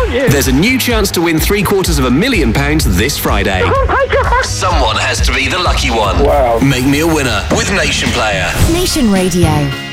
thank you. There's a new chance to win £750,000 this Friday. Oh my God. Someone has to be the lucky one. Wow. Make me a winner with Nation Player. Nation Radio.